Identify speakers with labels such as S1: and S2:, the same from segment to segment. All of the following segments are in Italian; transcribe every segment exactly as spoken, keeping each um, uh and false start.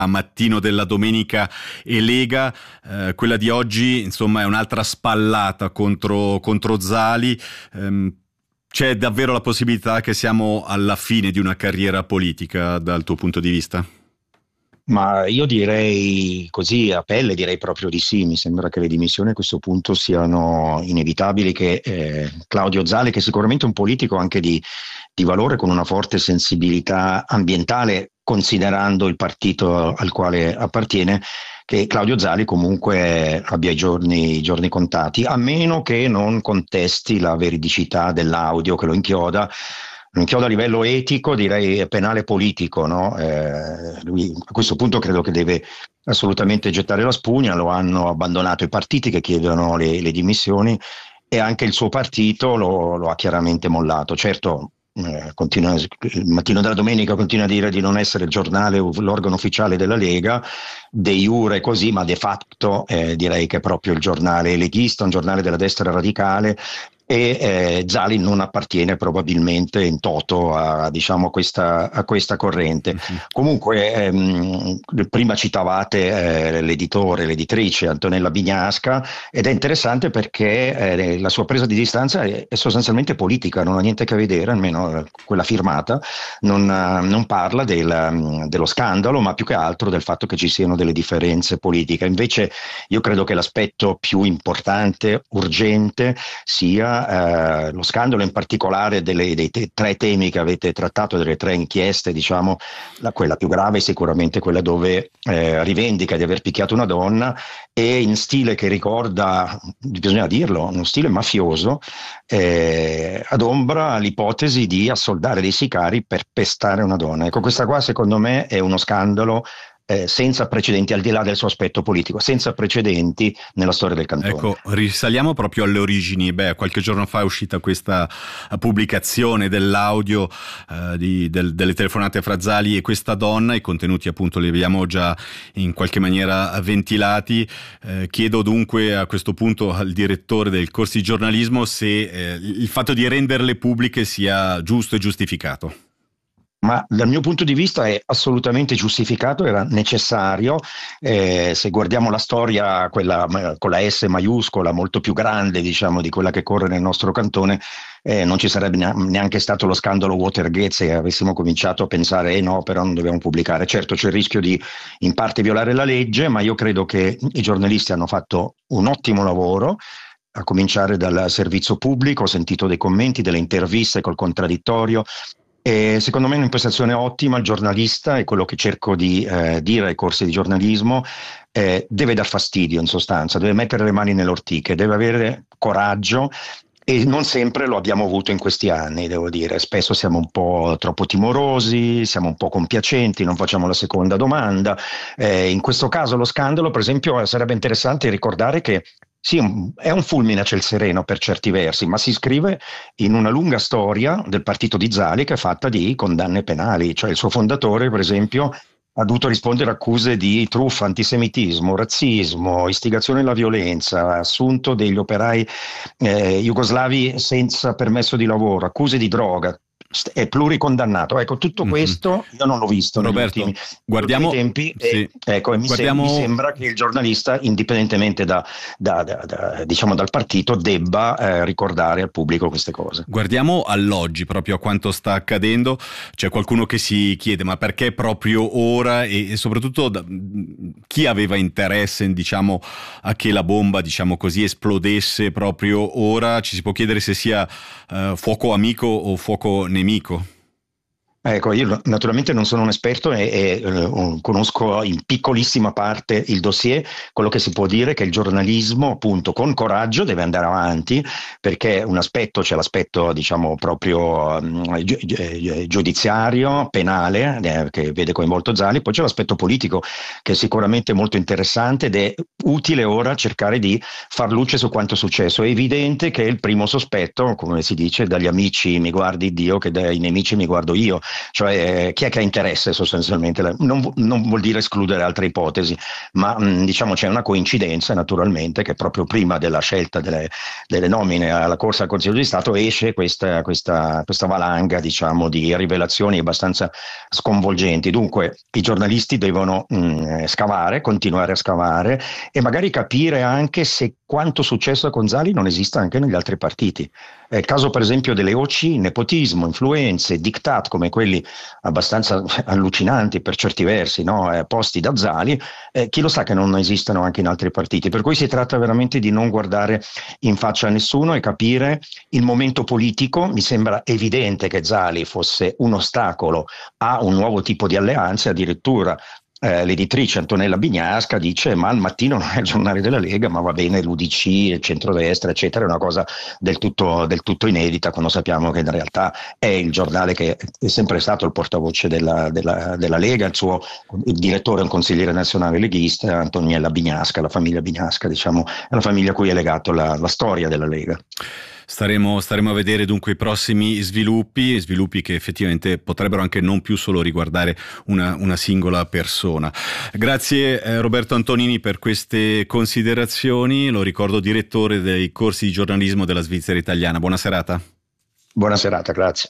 S1: a mattino della domenica e Lega, eh, quella di oggi insomma è un'altra spallata contro, contro Zali. Ehm, c'è davvero la possibilità che siamo alla fine di una carriera politica dal tuo punto di vista?
S2: Ma io direi così a pelle, direi proprio di sì. Mi sembra che le dimissioni a questo punto siano inevitabili, che eh, Claudio Zali, che è sicuramente un politico anche di, di valore, con una forte sensibilità ambientale, considerando il partito al quale appartiene, che Claudio Zali comunque abbia i giorni, i giorni contati, a meno che non contesti la veridicità dell'audio che lo inchioda. Lo inchioda a livello etico, direi penale politico, no? Eh, lui a questo punto credo che deve assolutamente gettare la spugna. Lo hanno abbandonato i partiti che chiedono le, le dimissioni, e anche il suo partito lo, lo ha chiaramente mollato. Certo, eh, continua, il Mattino della Domenica continua a dire di non essere il giornale, l'organo ufficiale della Lega, de iure così, ma de facto eh, direi che è proprio il giornale leghista, un giornale della destra radicale, e eh, Zali non appartiene probabilmente in toto a, diciamo, questa, a questa corrente. Mm-hmm. Comunque ehm, prima citavate eh, l'editore, l'editrice Antonella Bignasca, ed è interessante perché eh, la sua presa di distanza è, è sostanzialmente politica, non ha niente a che vedere, almeno quella firmata, non, non parla del, dello scandalo, ma più che altro del fatto che ci siano delle differenze politiche. Invece io credo che l'aspetto più importante, urgente, sia Eh, lo scandalo, in particolare delle, dei te, tre temi che avete trattato, delle tre inchieste, diciamo, la, quella più grave è sicuramente quella dove eh, rivendica di aver picchiato una donna, e in stile che ricorda, bisogna dirlo, uno stile mafioso, eh, adombra l'ipotesi di assoldare dei sicari per pestare una donna. Ecco, questa qua secondo me è uno scandalo Eh, senza precedenti, al di là del suo aspetto politico, senza precedenti nella storia del cantone.
S1: Ecco, risaliamo proprio alle origini. Beh, qualche giorno fa è uscita questa pubblicazione dell'audio eh, di, del, delle telefonate fra Zali e questa donna. I contenuti appunto li abbiamo già in qualche maniera ventilati. Eh, chiedo dunque a questo punto al direttore del corso di giornalismo se eh, il fatto di renderle pubbliche sia giusto e giustificato.
S2: Ma dal mio punto di vista è assolutamente giustificato, era necessario. Eh, se guardiamo la storia, quella con la S maiuscola, molto più grande, diciamo, di quella che corre nel nostro cantone, eh, non ci sarebbe neanche stato lo scandalo Watergate se avessimo cominciato a pensare eh no, però non dobbiamo pubblicare. Certo, c'è il rischio di in parte violare la legge, ma io credo che i giornalisti hanno fatto un ottimo lavoro, a cominciare dal servizio pubblico. Ho sentito dei commenti, delle interviste col contraddittorio. E secondo me è un'impostazione ottima. Il giornalista, è quello che cerco di eh, dire ai corsi di giornalismo, eh, deve dar fastidio, in sostanza, deve mettere le mani nelle ortiche, deve avere coraggio, e non sempre lo abbiamo avuto in questi anni, devo dire. Spesso siamo un po' troppo timorosi, siamo un po' compiacenti, non facciamo la seconda domanda. Eh, in questo caso lo scandalo, per esempio, sarebbe interessante ricordare che sì, è un fulmine a ciel sereno per certi versi, ma si iscrive in una lunga storia del partito di Zali che è fatta di condanne penali. Cioè il suo fondatore, per esempio, ha dovuto rispondere a accuse di truffa, antisemitismo, razzismo, istigazione alla violenza, assunto degli operai eh, jugoslavi senza permesso di lavoro, accuse di droga. È pluricondannato. Ecco, tutto questo io non l'ho visto.
S1: Roberto,
S2: negli ultimi,
S1: guardiamo,
S2: negli ultimi tempi,
S1: sì.
S2: e, ecco, e mi,
S1: guardiamo...
S2: sem- mi sembra che il giornalista, indipendentemente da, da, da, da, diciamo dal partito, debba eh, ricordare al pubblico queste cose.
S1: Guardiamo all'oggi, proprio a quanto sta accadendo. C'è qualcuno che si chiede ma perché proprio ora, e, e soprattutto da, chi aveva interesse, diciamo, a che la bomba, diciamo così, esplodesse proprio ora. Ci si può chiedere se sia uh, fuoco amico o fuoco nemico.
S2: Ecco, io naturalmente non sono un esperto e, e uh, conosco in piccolissima parte il dossier. Quello che si può dire è che il giornalismo, appunto, con coraggio deve andare avanti, perché un aspetto, c'è l'aspetto, diciamo, proprio um, gi- giudiziario, penale, eh, che vede coinvolto Zali, poi c'è l'aspetto politico che è sicuramente molto interessante, ed è utile ora cercare di far luce su quanto è successo. È evidente che il primo sospetto, come si dice, dagli amici mi guardi Dio, che dai nemici mi guardo io. cioè eh, chi è che ha interesse sostanzialmente? Non, non vuol dire escludere altre ipotesi, ma mh, diciamo c'è una coincidenza naturalmente che proprio prima della scelta delle, delle nomine alla Corsa al Consiglio di Stato esce questa, questa, questa valanga, diciamo, di rivelazioni abbastanza sconvolgenti. Dunque i giornalisti devono mh, scavare, continuare a scavare e magari capire anche se quanto successo a Gonzali non esista anche negli altri partiti. È il caso per esempio delle O C, nepotismo, influenze, diktat come quelli abbastanza allucinanti per certi versi, no? eh, posti da Zali, eh, chi lo sa che non esistano anche in altri partiti, per cui si tratta veramente di non guardare in faccia a nessuno e capire il momento politico. Mi sembra evidente che Zali fosse un ostacolo a un nuovo tipo di alleanze, addirittura Eh, l'editrice Antonella Bignasca dice ma al mattino non è il giornale della Lega, ma va bene l'U D C, il centrodestra eccetera, è una cosa del tutto, del tutto inedita quando sappiamo che in realtà è il giornale che è sempre stato il portavoce della, della, della Lega, il suo il direttore è un consigliere nazionale leghista, Antonella Bignasca, la famiglia Bignasca, diciamo, è la famiglia a cui è legato la, la storia della Lega.
S1: Staremo, staremo a vedere dunque i prossimi sviluppi, sviluppi che effettivamente potrebbero anche non più solo riguardare una, una singola persona. Grazie eh, Roberto Antonini per queste considerazioni, lo ricordo direttore dei corsi di giornalismo della Svizzera Italiana. Buona serata.
S2: Buona serata, grazie.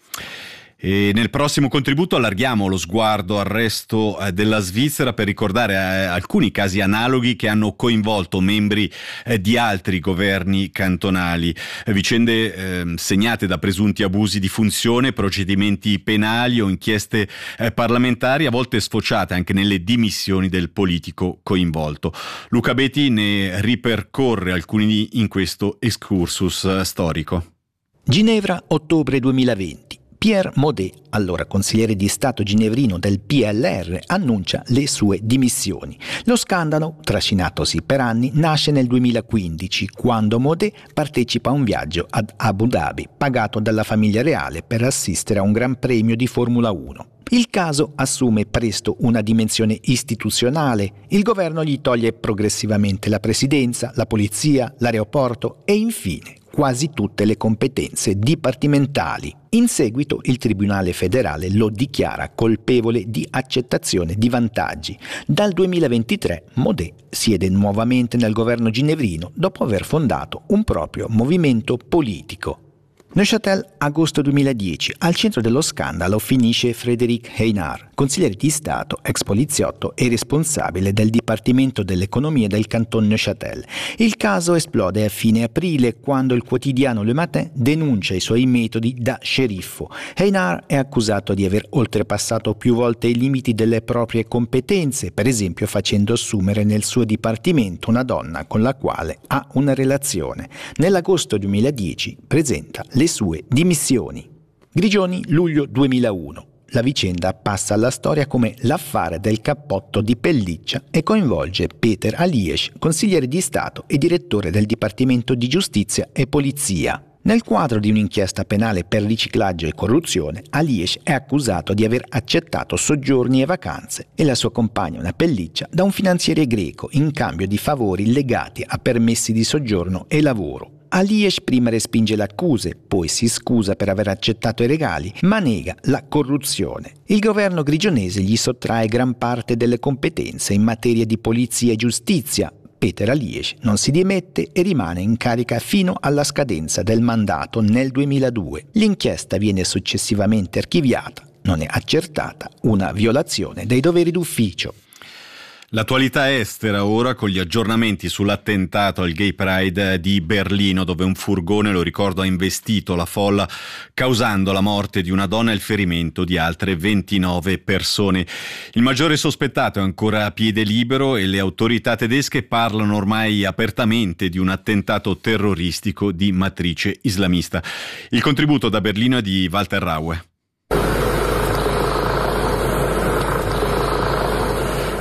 S1: E nel prossimo contributo allarghiamo lo sguardo al resto eh, della Svizzera per ricordare eh, alcuni casi analoghi che hanno coinvolto membri eh, di altri governi cantonali, eh, vicende eh, segnate da presunti abusi di funzione, procedimenti penali o inchieste eh, parlamentari, a volte sfociate anche nelle dimissioni del politico coinvolto. Luca Beti ne ripercorre alcuni in questo excursus eh, storico.
S3: Ginevra, ottobre duemilaventi. Pierre Maudet, allora consigliere di Stato ginevrino del P L R, annuncia le sue dimissioni. Lo scandalo, trascinatosi per anni, nasce nel duemilaquindici, quando Maudet partecipa a un viaggio ad Abu Dhabi, pagato dalla famiglia reale per assistere a un Gran Premio di Formula uno. Il caso assume presto una dimensione istituzionale. Il governo gli toglie progressivamente la presidenza, la polizia, l'aeroporto e infine quasi tutte le competenze dipartimentali. In seguito il Tribunale federale lo dichiara colpevole di accettazione di vantaggi. Dal duemilaventitré Maudet siede nuovamente nel governo ginevrino dopo aver fondato un proprio movimento politico. Neuchâtel, agosto duemiladieci. Al centro dello scandalo finisce Frédéric Heynard, consigliere di Stato, ex poliziotto e responsabile del Dipartimento dell'Economia del Canton Neuchâtel. Il caso esplode a fine aprile quando il quotidiano Le Matin denuncia i suoi metodi da sceriffo. Heynard è accusato di aver oltrepassato più volte i limiti delle proprie competenze, per esempio facendo assumere nel suo dipartimento una donna con la quale ha una relazione. Nell'agosto duemiladieci presenta le sue dimissioni. Grigioni, luglio duemilauno. La vicenda passa alla storia come l'affare del cappotto di pelliccia e coinvolge Peter Aliesch, consigliere di Stato e direttore del Dipartimento di Giustizia e Polizia. Nel quadro di un'inchiesta penale per riciclaggio e corruzione, Aliesch è accusato di aver accettato soggiorni e vacanze e la sua compagna una pelliccia da un finanziere greco in cambio di favori legati a permessi di soggiorno e lavoro. Aliesch prima respinge le accuse, poi si scusa per aver accettato i regali, ma nega la corruzione. Il governo grigionese gli sottrae gran parte delle competenze in materia di polizia e giustizia. Peter Aliesch non si dimette e rimane in carica fino alla scadenza del mandato nel duemiladue. L'inchiesta viene successivamente archiviata. Non è accertata una violazione dei doveri d'ufficio.
S1: L'attualità estera ora con gli aggiornamenti sull'attentato al Gay Pride di Berlino, dove un furgone, lo ricordo, ha investito la folla causando la morte di una donna e il ferimento di altre ventinove persone. Il maggiore sospettato è ancora a piede libero e le autorità tedesche parlano ormai apertamente di un attentato terroristico di matrice islamista. Il contributo da Berlino è di Walter Raue.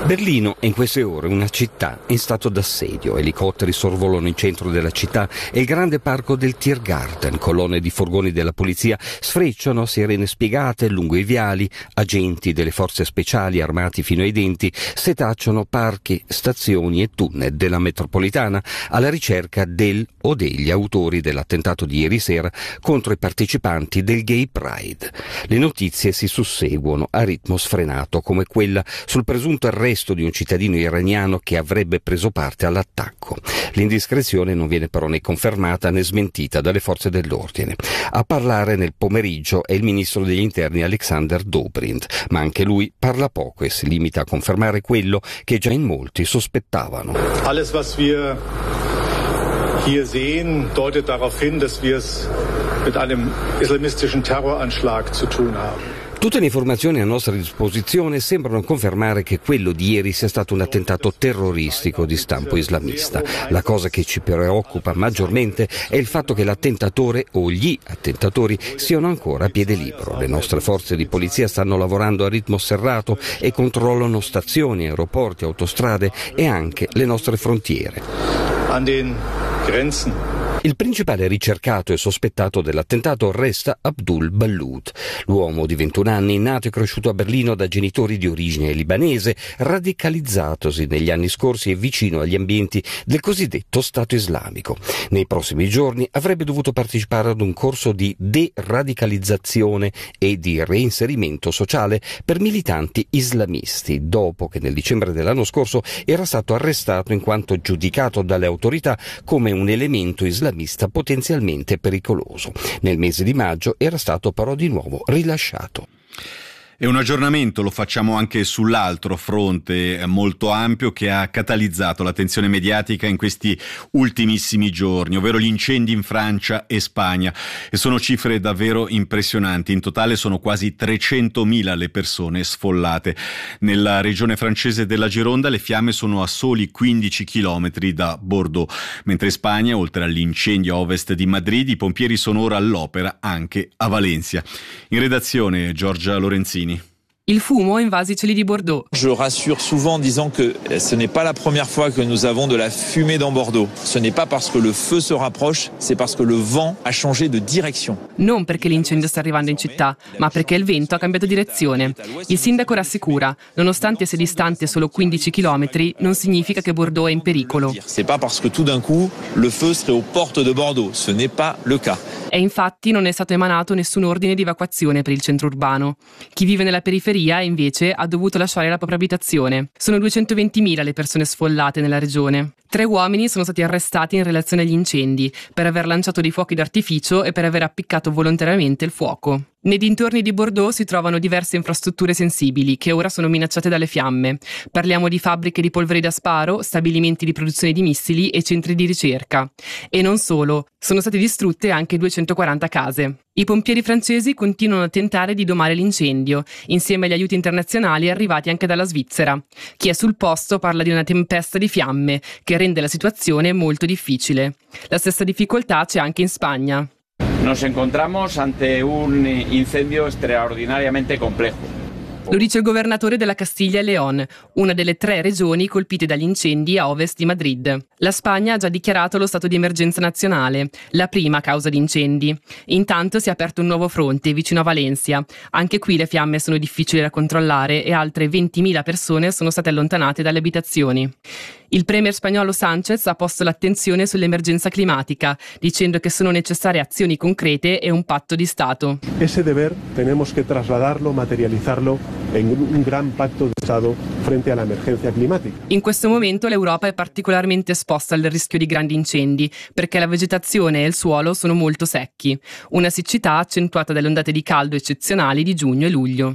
S4: Berlino è in queste ore una città in stato d'assedio. Elicotteri sorvolano il centro della città e il grande parco del Tiergarten. Colonne di furgoni della polizia sfrecciano sirene spiegate lungo i viali. Agenti delle forze speciali armati fino ai denti setacciano parchi, stazioni e tunnel della metropolitana alla ricerca del o degli autori dell'attentato di ieri sera contro i partecipanti del Gay Pride. Le notizie si susseguono a ritmo sfrenato, come quella sul presunto arresto di un cittadino iraniano che avrebbe preso parte all'attacco. L'indiscrezione non viene però né confermata né smentita dalle forze dell'ordine. A parlare nel pomeriggio è il ministro degli interni Alexander Dobrindt, ma anche lui parla poco e si limita a confermare quello che già in molti sospettavano.
S5: Alles, was wir hier sehen, deutet darauf hin, dass wir es mit einem islamistischen Terroranschlag zu tun haben.
S4: Tutte le informazioni a nostra disposizione sembrano confermare che quello di ieri sia stato un attentato terroristico di stampo islamista. La cosa che ci preoccupa maggiormente è il fatto che l'attentatore o gli attentatori siano ancora a piede libero. Le nostre forze di polizia stanno lavorando a ritmo serrato e controllano stazioni, aeroporti, autostrade e anche le nostre frontiere.
S5: An den Grenzen.
S4: Il principale ricercato e sospettato dell'attentato resta Abdul Ballout. L'uomo di ventuno anni, nato e cresciuto a Berlino da genitori di origine libanese, radicalizzatosi negli anni scorsi e vicino agli ambienti del cosiddetto Stato islamico. Nei prossimi giorni avrebbe dovuto partecipare ad un corso di deradicalizzazione e di reinserimento sociale per militanti islamisti, dopo che nel dicembre dell'anno scorso era stato arrestato in quanto giudicato dalle autorità come un elemento islamista potenzialmente pericoloso. Nel mese di maggio era stato però di nuovo rilasciato.
S1: E un aggiornamento lo facciamo anche sull'altro fronte molto ampio che ha catalizzato l'attenzione mediatica in questi ultimissimi giorni, ovvero gli incendi in Francia e Spagna. E sono cifre davvero impressionanti. In totale sono quasi trecentomila le persone sfollate. Nella regione francese della Gironda le fiamme sono a soli quindici chilometri da Bordeaux, mentre in Spagna, oltre all'incendio a ovest di Madrid, i pompieri sono ora all'opera anche a Valencia. In redazione Giorgia Lorenzini.
S6: Il fumo ha invaso i cieli di Bordeaux.
S7: Je rassure souvent en disant que ce n'est pas la première fois que nous avons de la fumée dans Bordeaux. Ce n'est pas parce que le feu se rapproche, c'est parce que le vent a changé de direction.
S6: Non perché l'incendio sta arrivando in città, ma perché il vento ha cambiato direzione. Il sindaco rassicura, nonostante sia distante solo quindici chilometri, non significa che Bordeaux è in pericolo.
S7: C'est pas parce que tout d'un coup le feu serait aux portes de Bordeaux. Ce n'est pas le cas.
S6: E infatti non è stato emanato nessun ordine di evacuazione per il centro urbano. Chi vive nella periferia, invece, ha dovuto lasciare la propria abitazione. Sono duecentoventimila le persone sfollate nella regione. Tre uomini sono stati arrestati in relazione agli incendi, per aver lanciato dei fuochi d'artificio e per aver appiccato volontariamente il fuoco. Nei dintorni di Bordeaux si trovano diverse infrastrutture sensibili che ora sono minacciate dalle fiamme. Parliamo di fabbriche di polveri da sparo, stabilimenti di produzione di missili e centri di ricerca. E non solo, sono state distrutte anche duecentoquaranta case. I pompieri francesi continuano a tentare di domare l'incendio, insieme agli aiuti internazionali arrivati anche dalla Svizzera. Chi è sul posto parla di una tempesta di fiamme che rende la situazione molto difficile. La stessa difficoltà c'è anche in Spagna.
S8: Nos encontramos ante un incendio straordinariamente complejo.
S6: Lo dice il governatore della Castiglia e León, una delle tre regioni colpite dagli incendi a ovest di Madrid. La Spagna ha già dichiarato lo stato di emergenza nazionale, la prima a causa di incendi. Intanto si è aperto un nuovo fronte vicino a Valencia. Anche qui le fiamme sono difficili da controllare e altre ventimila persone sono state allontanate dalle abitazioni. Il premier spagnolo Sánchez ha posto l'attenzione sull'emergenza climatica, dicendo che sono necessarie azioni concrete e un patto di Stato.
S9: Ese deber tenemos que trasladarlo, materializarlo en un gran pacto de Estado frente alla emergenza climatica.
S6: In questo momento l'Europa è particolarmente esposta al rischio di grandi incendi, perché la vegetazione e il suolo sono molto secchi. Una siccità accentuata dalle ondate di caldo eccezionali di giugno e luglio.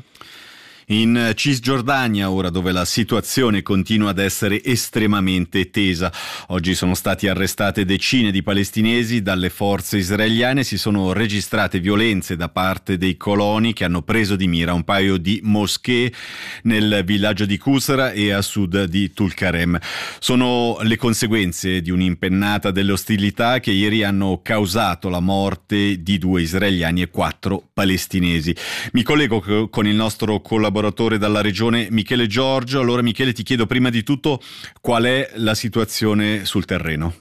S1: In Cisgiordania, ora, dove la situazione continua ad essere estremamente tesa. Oggi sono stati arrestate decine di palestinesi dalle forze israeliane. Si sono registrate violenze da parte dei coloni che hanno preso di mira un paio di moschee nel villaggio di Qusra e a sud di Tulkarem. Sono le conseguenze di un'impennata delle ostilità che ieri hanno causato la morte di due israeliani e quattro palestinesi. Mi collego con il nostro collaboratore collaboratore dalla regione Michele Giorgio. Allora Michele, ti chiedo prima di tutto qual è la situazione sul terreno.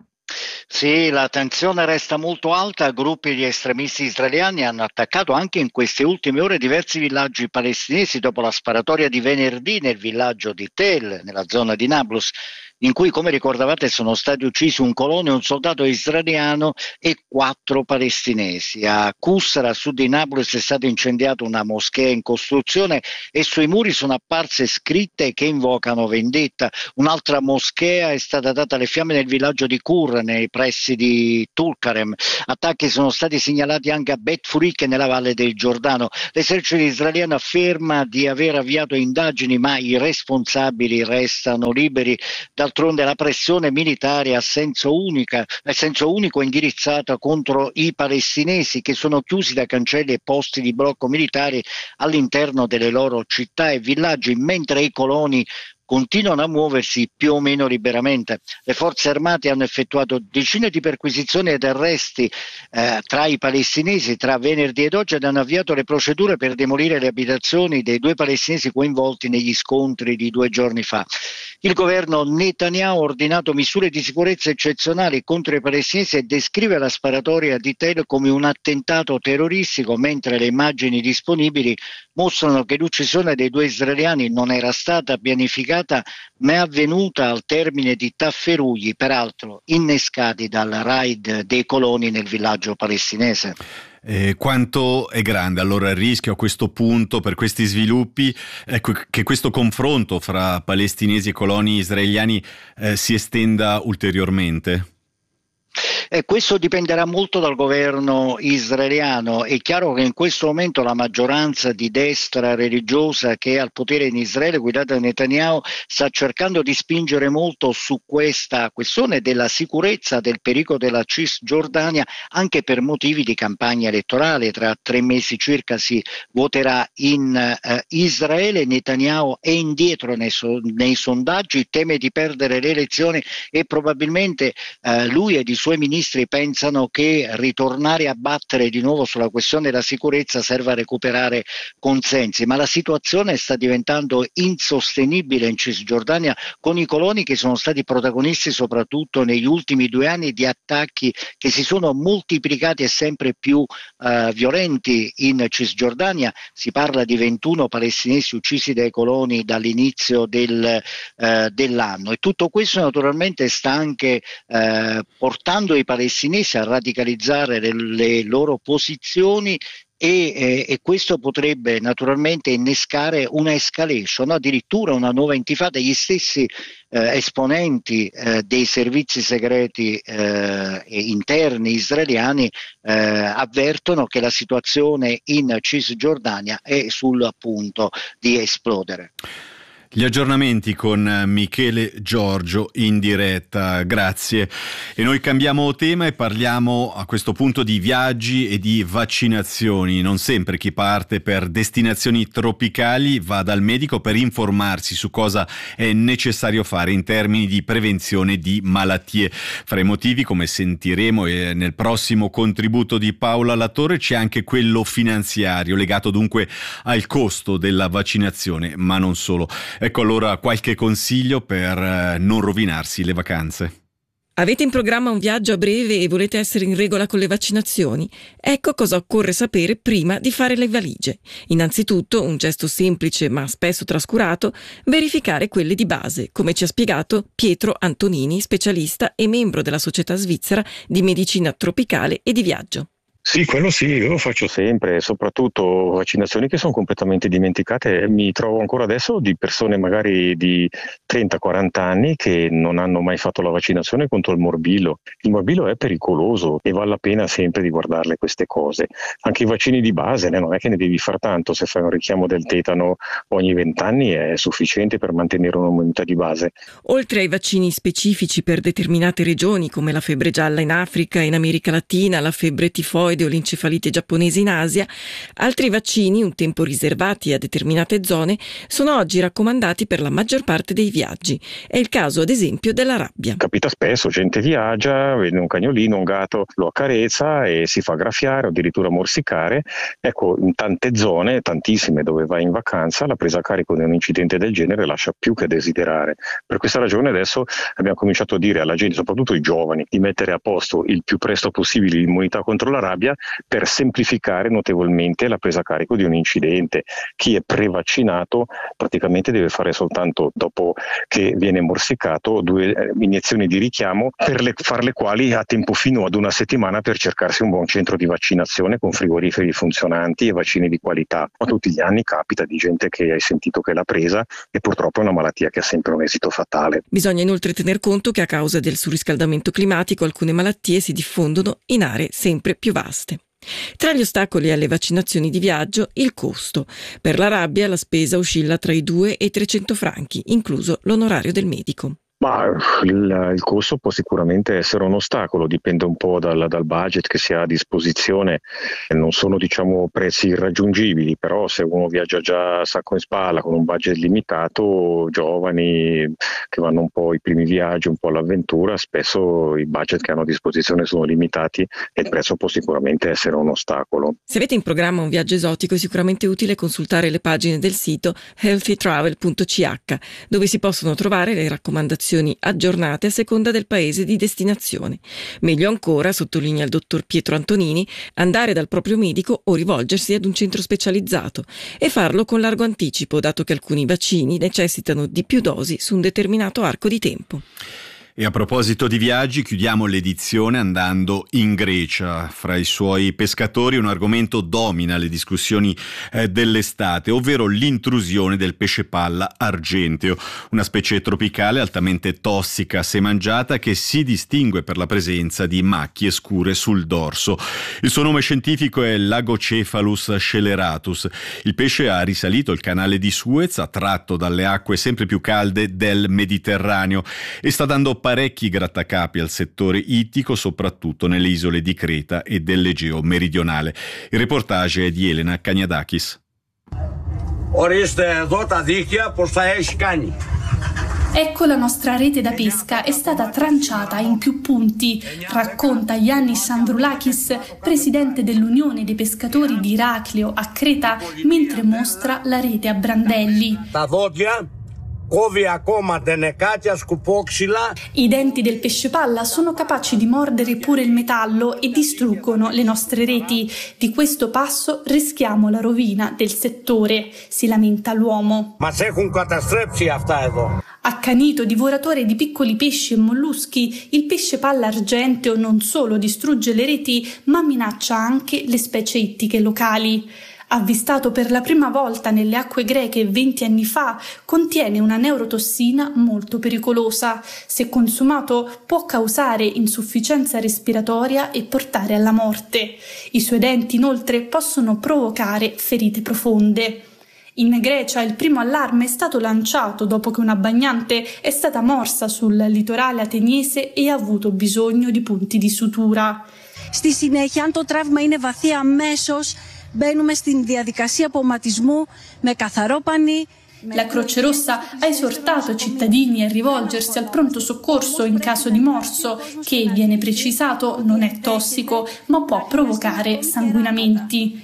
S2: Sì, la tensione resta molto alta. Gruppi di estremisti israeliani hanno attaccato anche in queste ultime ore diversi villaggi palestinesi dopo la sparatoria di venerdì nel villaggio di Tel, nella zona di Nablus, in cui, come ricordavate, sono stati uccisi un colone, un soldato israeliano e quattro palestinesi. A Kusra, a sud di Nablus, è stata incendiata una moschea in costruzione e sui muri sono apparse scritte che invocano vendetta. Un'altra moschea è stata data alle fiamme nel villaggio di Kur, nei pressi di Tulkarem. Attacchi sono stati segnalati anche a Bet Furik nella valle del Giordano. L'esercito israeliano afferma di aver avviato indagini, ma i responsabili restano liberi. D'altronde la pressione militare a senso, unica, a senso unico indirizzata contro i palestinesi, che sono chiusi da cancelli e posti di blocco militari all'interno delle loro città e villaggi, mentre i coloni continuano a muoversi più o meno liberamente. Le forze armate hanno effettuato decine di perquisizioni ed arresti eh, tra i palestinesi tra venerdì ed oggi ed hanno avviato le procedure per demolire le abitazioni dei due palestinesi coinvolti negli scontri di due giorni fa. Il governo Netanyahu ha ordinato misure di sicurezza eccezionali contro i palestinesi e descrive la sparatoria di Tel come un attentato terroristico, mentre le immagini disponibili mostrano che l'uccisione dei due israeliani non era stata pianificata, ma è avvenuta al termine di tafferugli, peraltro innescati dal raid dei coloni nel villaggio palestinese.
S1: Eh, quanto è grande allora il rischio a questo punto, per questi sviluppi, ecco, che questo confronto fra palestinesi e coloni israeliani eh, si estenda ulteriormente?
S2: E questo dipenderà molto dal governo israeliano. È chiaro che in questo momento la maggioranza di destra religiosa che è al potere in Israele, guidata da Netanyahu, sta cercando di spingere molto su questa questione della sicurezza, del pericolo della Cisgiordania, anche per motivi di campagna elettorale. Tra tre mesi circa si voterà in eh, Israele. Netanyahu è indietro nei, so- nei sondaggi, teme di perdere le elezioni e probabilmente eh, lui ed i suoi ministri pensano che ritornare a battere di nuovo sulla questione della sicurezza serva a recuperare consensi, ma la situazione sta diventando insostenibile in Cisgiordania, con i coloni che sono stati protagonisti soprattutto negli ultimi due anni di attacchi che si sono moltiplicati e sempre più uh, violenti in Cisgiordania. Si parla di ventuno palestinesi uccisi dai coloni dall'inizio del, uh, dell'anno, e tutto questo naturalmente sta anche uh, portando i palestinesi a radicalizzare le, le loro posizioni e, eh, e questo potrebbe naturalmente innescare una escalation, addirittura una nuova intifada. Gli stessi eh, esponenti eh, dei servizi segreti eh, interni israeliani eh, avvertono che la situazione in Cisgiordania è sul punto di esplodere.
S1: Gli aggiornamenti con Michele Giorgio in diretta, grazie. E noi cambiamo tema e parliamo a questo punto di viaggi e di vaccinazioni. Non sempre chi parte per destinazioni tropicali va dal medico per informarsi su cosa è necessario fare in termini di prevenzione di malattie. Fra i motivi, come sentiremo nel prossimo contributo di Paola Latorre, c'è anche quello finanziario, legato dunque al costo della vaccinazione, ma non solo. Ecco allora qualche consiglio per eh, non rovinarsi le vacanze.
S10: Avete in programma un viaggio a breve e volete essere in regola con le vaccinazioni? Ecco cosa occorre sapere prima di fare le valigie. Innanzitutto, un gesto semplice ma spesso trascurato, verificare quelle di base, come ci ha spiegato Pietro Antonini, specialista e membro della Società Svizzera di Medicina Tropicale e di Viaggio.
S11: Sì, quello sì, io lo faccio sempre, soprattutto vaccinazioni che sono completamente dimenticate. Mi trovo ancora adesso di persone magari di trenta quaranta anni che non hanno mai fatto la vaccinazione contro il morbillo. Il morbillo è pericoloso e vale la pena sempre di guardarle queste cose. Anche i vaccini di base, non è che ne devi far tanto, se fai un richiamo del tetano ogni venti anni è sufficiente per mantenere un'immunità di base.
S10: Oltre ai vaccini specifici per determinate regioni come la febbre gialla in Africa e in America Latina, la febbre tifoide radioencefalite giapponese in Asia, altri vaccini, un tempo riservati a determinate zone, sono oggi raccomandati per la maggior parte dei viaggi. È il caso, ad esempio, della rabbia.
S11: Capita spesso, gente viaggia, vede un cagnolino, un gatto, lo accarezza e si fa graffiare o addirittura morsicare. Ecco, in tante zone, tantissime dove vai in vacanza, la presa a carico di un incidente del genere lascia più che desiderare. Per questa ragione adesso abbiamo cominciato a dire alla gente, soprattutto ai giovani, di mettere a posto il più presto possibile l'immunità contro la rabbia per semplificare notevolmente la presa a carico di un incidente. Chi è prevaccinato praticamente deve fare soltanto, dopo che viene morsicato, due eh, iniezioni di richiamo per le, far le quali ha tempo fino ad una settimana per cercarsi un buon centro di vaccinazione con frigoriferi funzionanti e vaccini di qualità. Ma tutti gli anni capita di gente che hai sentito che l'ha presa e purtroppo è una malattia che ha sempre un esito fatale.
S10: Bisogna inoltre tener conto che a causa del surriscaldamento climatico alcune malattie si diffondono in aree sempre più vaste. Tra gli ostacoli alle vaccinazioni di viaggio, il costo. Per la rabbia la spesa oscilla tra i due e i trecento franchi, incluso l'onorario del medico.
S11: Ma il, il costo può sicuramente essere un ostacolo, dipende un po' dal, dal budget che si ha a disposizione. Non sono, diciamo, prezzi irraggiungibili, però se uno viaggia già sacco in spalla con un budget limitato, giovani che vanno un po' i primi viaggi, un po' all'avventura, spesso i budget che hanno a disposizione sono limitati e il prezzo può sicuramente essere un ostacolo.
S10: Se avete in programma un viaggio esotico è sicuramente utile consultare le pagine del sito healthy travel punto c h, dove si possono trovare le raccomandazioni aggiornate a seconda del paese di destinazione. Meglio ancora, sottolinea il dottor Pietro Antonini, andare dal proprio medico o rivolgersi ad un centro specializzato e farlo con largo anticipo, dato che alcuni vaccini necessitano di più dosi su un determinato arco di tempo.
S1: E a proposito di viaggi, chiudiamo l'edizione andando in Grecia. Fra i suoi pescatori un argomento domina le discussioni eh, dell'estate, ovvero l'intrusione del pesce palla argenteo, una specie tropicale altamente tossica se mangiata che si distingue per la presenza di macchie scure sul dorso. Il suo nome scientifico è Lagocephalus scelleratus. Il pesce ha risalito il canale di Suez, attratto dalle acque sempre più calde del Mediterraneo, e sta dando parecchi grattacapi al settore ittico, soprattutto nelle isole di Creta e dell'Egeo meridionale. Il reportage è di Elena Cagnadakis.
S12: Ορίστε εδώ τα δίχτυα πως θα έχει κάνει.
S13: Ecco la nostra rete da pesca è stata tranciata in più punti, racconta Yannis Androulakis, presidente dell'Unione dei pescatori di Iraklio a Creta, mentre mostra la rete a brandelli. I denti del pesce palla sono capaci di mordere pure il metallo e distruggono le nostre reti. Di questo passo rischiamo la rovina del settore, si lamenta l'uomo. Accanito divoratore di piccoli pesci e molluschi, il pesce palla argenteo non solo distrugge le reti, ma minaccia anche le specie ittiche locali. Avvistato per la prima volta nelle acque greche venti anni fa, contiene una neurotossina molto pericolosa. Se consumato può causare insufficienza respiratoria e portare alla morte. I suoi denti inoltre possono provocare ferite profonde. In Grecia il primo allarme è stato lanciato dopo che una bagnante è stata morsa sul litorale ateniese e ha avuto bisogno di punti di sutura.
S14: Στη συνέχεια, αν το τραύμα είναι βαθύ, αμέσως μπαίνουμε στην διαδικασία απομματισμού με καθαρό πανί.
S13: La Croce Rossa ha esortato i cittadini a rivolgersi al pronto soccorso in caso di morso, che, viene precisato, non è tossico, ma può provocare sanguinamenti.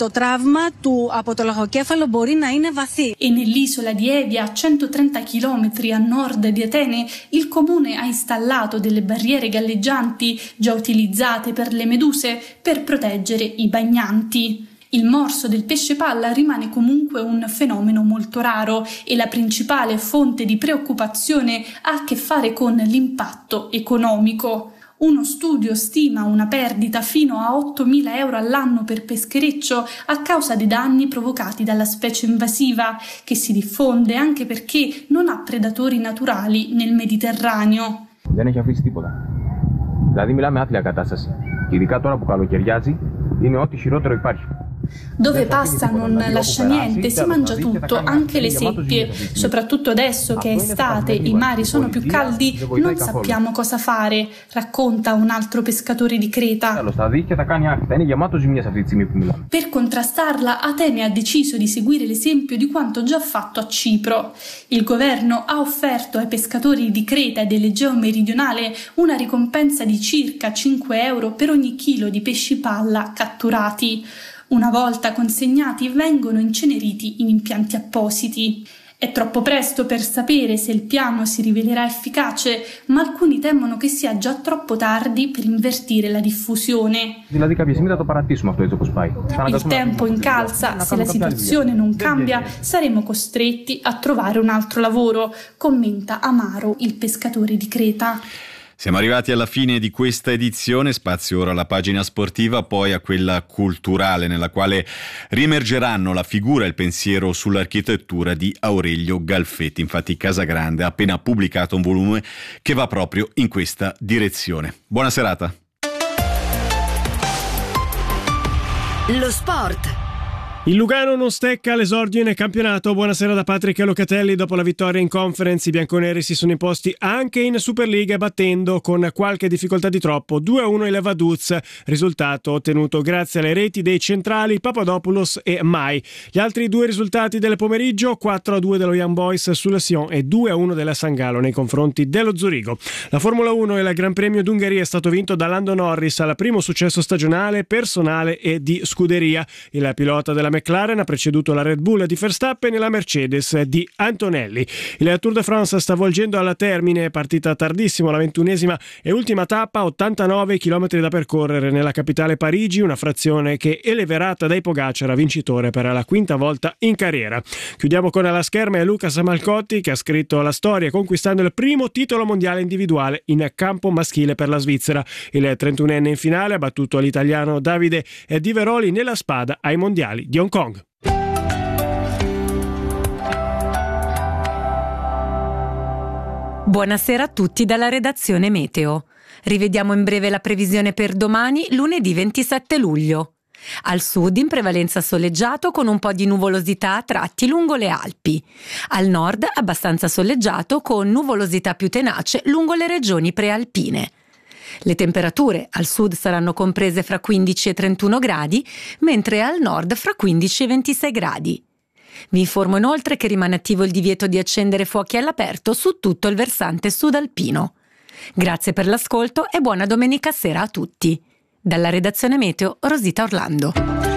S13: E nell'isola di Evia, a centotrenta chilometri a nord di Atene, il comune ha installato delle barriere galleggianti, già utilizzate per le meduse, per proteggere i bagnanti. Il morso del pesce palla rimane comunque un fenomeno molto raro e la principale fonte di preoccupazione ha a che fare con l'impatto economico. Uno studio stima una perdita fino a ottomila euro all'anno per peschereccio a causa dei danni provocati dalla specie invasiva, che si diffonde anche perché non ha predatori naturali nel Mediterraneo.
S15: Δεν έχει αφήσει τίποτα. Δηλαδή μιλάμε άθλια κατάσταση. Ειδικά τώρα που καλοκαιριάζει είναι ό,τι χειρότερο υπάρχει.
S13: Dove passa non lascia niente, si mangia tutto, anche le seppie. Soprattutto adesso che è estate e i mari sono più caldi, non sappiamo cosa fare, racconta un altro pescatore di Creta. Per contrastarla, Atene ha deciso di seguire l'esempio di quanto già fatto a Cipro. Il governo ha offerto ai pescatori di Creta e dell'Egeo meridionale una ricompensa di circa cinque euro per ogni chilo di pesci palla catturati. Una volta consegnati vengono inceneriti in impianti appositi. È troppo presto per sapere se il piano si rivelerà efficace, ma alcuni temono che sia già troppo tardi per invertire la diffusione. Il tempo incalza, se la situazione non cambia saremo costretti a trovare un altro lavoro, commenta amaro il pescatore di Creta.
S1: Siamo arrivati alla fine di questa edizione, spazio ora alla pagina sportiva, poi a quella culturale nella quale riemergeranno la figura e il pensiero sull'architettura di Aurelio Galfetti. Infatti Casagrande ha appena pubblicato un volume che va proprio in questa direzione. Buona serata.
S15: Lo sport.
S16: Il Lugano non stecca all'esordio in campionato. Buonasera da Patrick Locatelli. Dopo la vittoria in Conference, i bianconeri si sono imposti anche in Superliga battendo con qualche difficoltà di troppo due a uno il Vaduz, risultato ottenuto grazie alle reti dei centrali Papadopoulos e Mai. Gli altri due risultati del pomeriggio: quattro a due dello Young Boys sulla Sion e due a uno della San Gallo nei confronti dello Zurigo. La Formula uno e il Gran Premio d'Ungheria è stato vinto da Lando Norris al primo successo stagionale, personale e di scuderia. Il pilota della McLaren ha preceduto la Red Bull di Verstappen e la Mercedes di Antonelli. Il Tour de France sta volgendo alla termine, partita tardissimo la ventunesima e ultima tappa, ottantanove chilometri da percorrere nella capitale Parigi, una frazione che eleverata dai Pogacar a vincitore per la quinta volta in carriera. Chiudiamo con la scherma e Lucas Malcotti, che ha scritto la storia conquistando il primo titolo mondiale individuale in campo maschile per la Svizzera. Il trentunenne in finale ha battuto l'italiano Davide Di Veroli nella spada ai mondiali di Hong Kong.
S15: Buonasera a tutti dalla redazione Meteo. Rivediamo in breve la previsione per domani, lunedì ventisette luglio. Al sud in prevalenza soleggiato con un po' di nuvolosità a tratti lungo le Alpi. Al nord abbastanza soleggiato con nuvolosità più tenace lungo le regioni prealpine. Le temperature al sud saranno comprese fra quindici e trentuno gradi, mentre al nord fra quindici e ventisei gradi. Vi informo inoltre che rimane attivo il divieto di accendere fuochi all'aperto su tutto il versante sudalpino. Grazie per l'ascolto e buona domenica sera a tutti. Dalla redazione Meteo, Rosita Orlando.